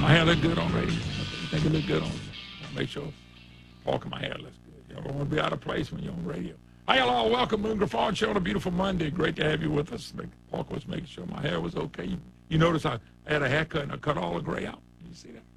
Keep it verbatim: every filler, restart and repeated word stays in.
My hair look good on radio. You think it look good on? Make sure Parker, my hair looks good. You don't want to be out of place when you're on radio. Hi, hello, welcome, Moon Griffon Show on a beautiful Monday. Great to have you with us. Parker was making sure my hair was okay. You, you notice I had a haircut and I cut all the gray out. You see that?